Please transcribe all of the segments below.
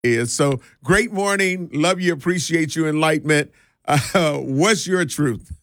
is. So great morning. Love you. Appreciate your enlightenment. What's your truth?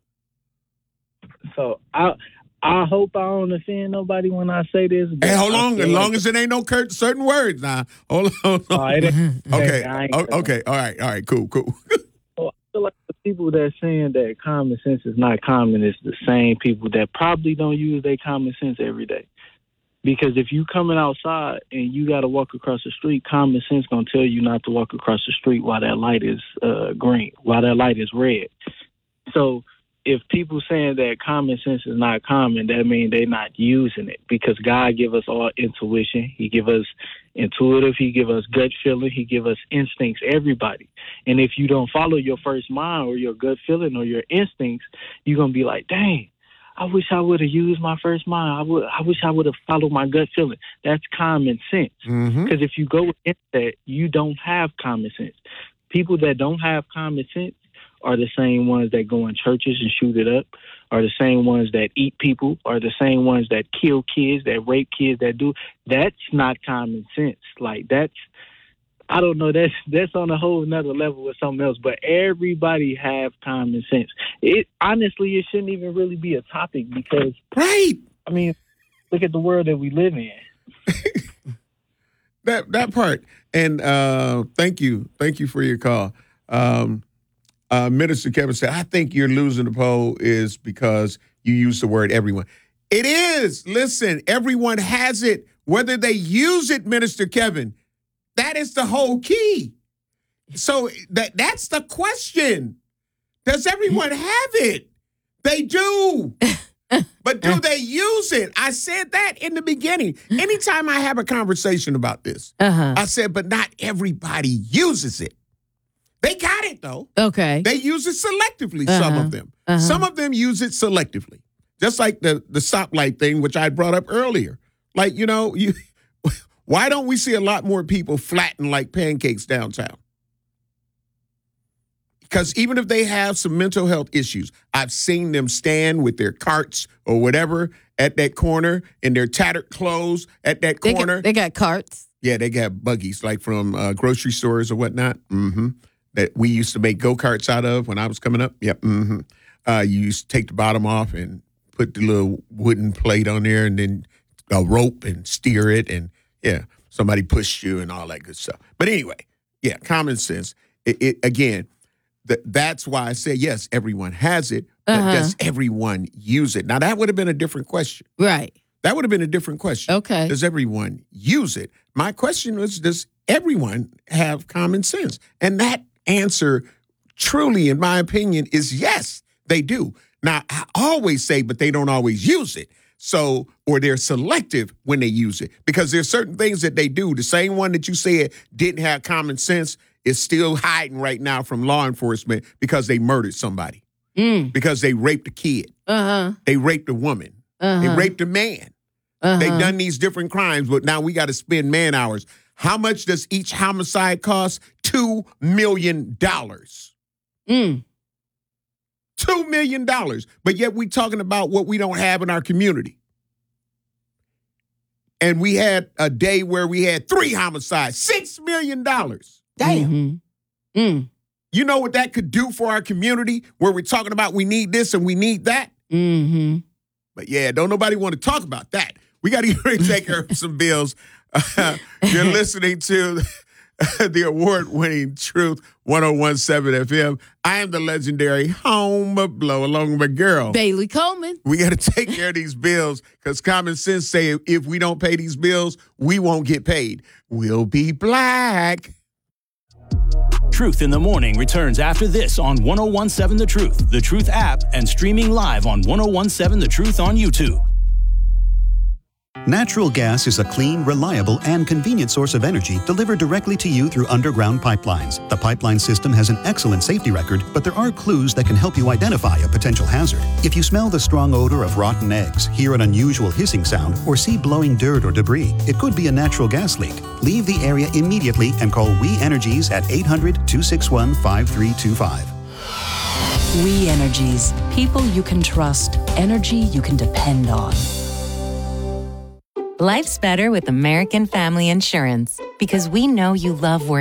So I hope I don't offend nobody when I say this. Hey, hold on. As long as it ain't no certain words now. Hold on. Okay. Okay. All right. Cool. So I feel like the people that saying that common sense is not common is the same people that probably don't use their common sense every day. Because if you coming outside and you got to walk across the street, common sense going to tell you not to walk across the street while that light is green, while that light is red. So if people saying that common sense is not common, that means they're not using it, because God give us all intuition. He give us intuitive. He give us gut feeling. He give us instincts, everybody. And if you don't follow your first mind or your gut feeling or your instincts, you're going to be like, dang, I wish I would have used my first mind. I wish I would have followed my gut feeling. That's common sense. Because if you go into that, you don't have common sense. People that don't have common sense are the same ones that go in churches and shoot it up, are the same ones that eat people, are the same ones that kill kids, that rape kids, that do. That's not common sense. Like, that's, I don't know, that's on a whole nother level with something else, but everybody have common sense. Honestly, it shouldn't even really be a topic because, right. I mean, look at the world that we live in. that part. And thank you for your call. Minister Kevin said, I think you're losing the poll is because you use the word everyone. It is. Listen, everyone has it, whether they use it, Minister Kevin. That is the whole key. So that's the question. Does everyone have it? They do. But do they use it? I said that in the beginning. Anytime I have a conversation about this, I said, but not everybody uses it. They got it, though. Okay. They use it selectively, some of them. Some of them use it selectively. Just like the stoplight thing, which I brought up earlier. Like, why don't we see a lot more people flatten like pancakes downtown? Because even if they have some mental health issues, I've seen them stand with their carts or whatever at that corner in their tattered clothes at that corner. They got carts. Yeah, they got buggies like from grocery stores or whatnot. That we used to make go-karts out of when I was coming up. Yep. You used to take the bottom off and put the little wooden plate on there and then a rope and steer it. And, yeah, somebody pushed you and all that good stuff. But anyway, yeah, common sense. Again, that's why I say, yes, everyone has it, but does everyone use it? Now, that would have been a different question. Right. That would have been a different question. Okay. Does everyone use it? My question was, does everyone have common sense? And that answer, truly, in my opinion, is yes, they do. Now, I always say, but they don't always use it. So, or they're selective when they use it. Because there's certain things that they do. The same one that you said didn't have common sense is still hiding right now from law enforcement because they murdered somebody. Because they raped a kid. They raped a woman. They raped a man. They've done these different crimes, but now we got to spend man hours. How much does each homicide cost? $2 million. $2 million. But yet we talking about what we don't have in our community. And we had a day where we had 3 homicides, $6 million. Damn. You know what that could do for our community where we're talking about we need this and we need that? But yeah, don't nobody want to talk about that. We got to get ready to take care of some bills. You're listening to the award-winning Truth 101.7 FM. I am the legendary Home Blow along with my girl, Bailey Coleman. We got to take care of these bills because common sense say if we don't pay these bills, we won't get paid. We'll be black. Truth in the Morning returns after this on 101.7 The Truth app, and streaming live on 101.7 The Truth on YouTube. Natural gas is a clean, reliable, and convenient source of energy delivered directly to you through underground pipelines. The pipeline system has an excellent safety record, but there are clues that can help you identify a potential hazard. If you smell the strong odor of rotten eggs, hear an unusual hissing sound, or see blowing dirt or debris, it could be a natural gas leak. Leave the area immediately and call We Energies at 800-261-5325. We Energies. People you can trust. Energy you can depend on. Life's better with American Family Insurance because we know you love working.